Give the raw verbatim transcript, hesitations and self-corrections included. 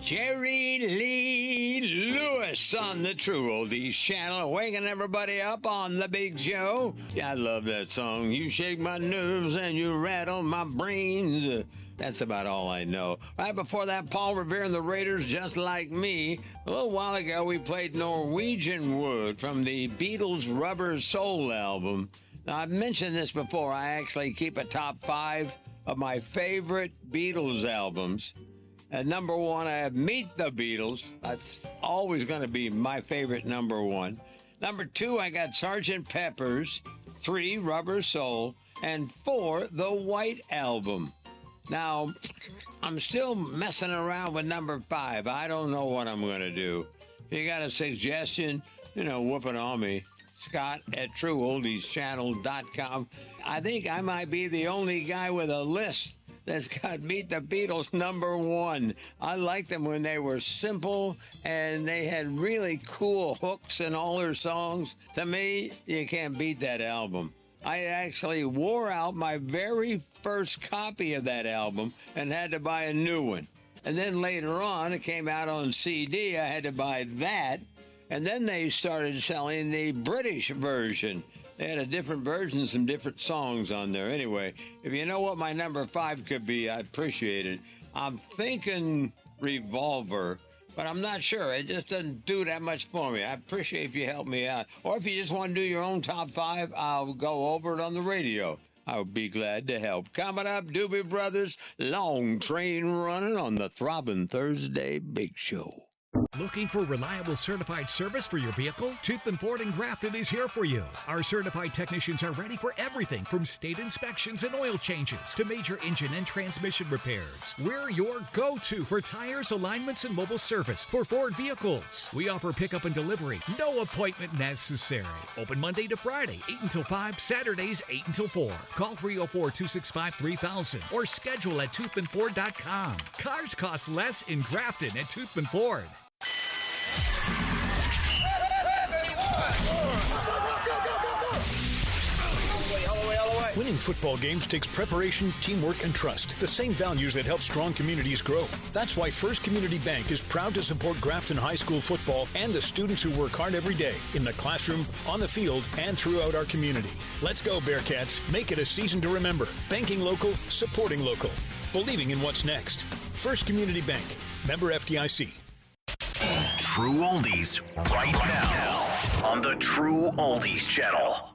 Jerry Lee Lewis on the True Oldies channel, waking everybody up on the big show. Yeah, I love that song. You shake my nerves and you rattle my brains. Uh, that's about all I know. Right before that, Paul Revere and the Raiders, Just Like Me. A little while ago, we played Norwegian Wood from the Beatles' Rubber Soul album. Now, I've mentioned this before. I actually keep a top five of my favorite Beatles albums. At number one, I have Meet the Beatles. That's always going to be my favorite number one. Number two, I got Sergeant Pepper's. Three, Rubber Soul. And four, The White Album. Now, I'm still messing around with number five. I don't know what I'm going to do. If you got a suggestion, you know, whoop it on me. Scott at true oldies channel dot com. I think I might be the only guy with a list that's got Meet the Beatles number one. I liked them when they were simple and they had really cool hooks in all their songs. To me, you can't beat that album. I actually wore out my very first copy of that album and had to buy a new one. And then later on, it came out on C D. I had to buy that. And then they started selling the British version. They had a different version, some different songs on there. Anyway, if you know what my number five could be, I appreciate it. I'm thinking Revolver, but I'm not sure. It just doesn't do that much for me. I appreciate if you help me out. Or if you just want to do your own top five, I'll go over it on the radio. I'll be glad to help. Coming up, Doobie Brothers, Long Train Running on the Throbbing Thursday Big Show. Looking for reliable certified service for your vehicle? Toothman Ford in Grafton is here for you. Our certified technicians are ready for everything from state inspections and oil changes to major engine and transmission repairs. We're your go-to for tires, alignments, and mobile service for Ford vehicles. We offer pickup and delivery. No appointment necessary. Open Monday to Friday, eight until five, Saturdays, eight until four. Call three oh four, two six five, three thousand or schedule at toothman ford dot com. Cars cost less in Grafton at Toothman Ford. Winning football games takes preparation, teamwork, and trust. The same values that help strong communities grow. That's why First Community Bank is proud to support Grafton High School football and the students who work hard every day in the classroom, on the field, and throughout our community. Let's go, Bearcats. Make it a season to remember. Banking local, supporting local. Believing in what's next. First Community Bank. Member F D I C. True Oldies right now on the True Oldies channel.